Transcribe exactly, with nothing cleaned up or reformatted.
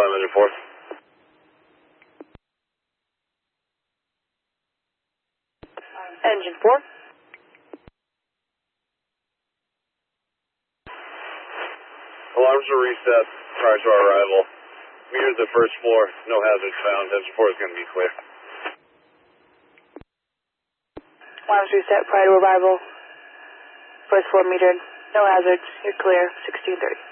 Climb engine four. Engine four. Alarms were reset prior to our arrival. Metered the first floor, no hazards found. Engine four is going to be clear. Alarms reset prior to arrival. First floor metered. No hazards. You're clear. sixteen thirty.